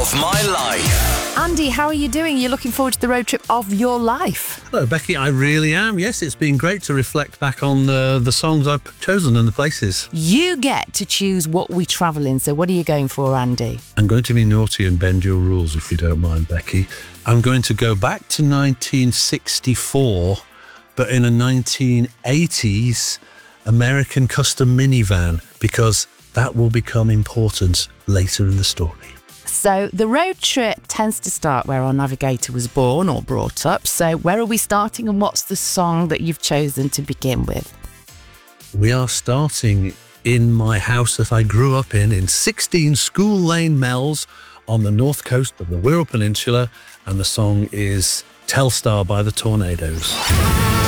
of my life. Andy, how are you doing? You're looking forward to the road trip of your life. Hello, Becky. I really am. Yes, it's been great to reflect back on the songs I've chosen and the places. You get to choose what we travel in. So what are you going for, Andy? I'm going to be naughty and bend your rules, if you don't mind, Becky. I'm going to go back to 1964, but in a 1980s American custom minivan, because that will become important later in the story. So the road trip tends to start where our navigator was born or brought up. So where are we starting, and what's the song that you've chosen to begin with? We are starting in my house that I grew up in 16 School Lane, Mells, on the north coast of the Wirral Peninsula, and the song is Telstar by the Tornadoes.